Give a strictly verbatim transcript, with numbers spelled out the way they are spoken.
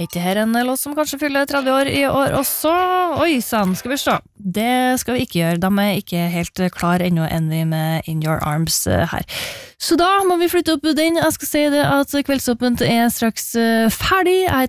Ikke her en låt som kanskje fyller tretti år i år også. Oi, sann, skal vi se. Det skal vi ikke gjøre. De er ikke helt klar ennå enn vi med In Your Arms her. Så da må vi flytte opp den. Jeg skal si det at Kveldsåpent er straks ferdig. Jeg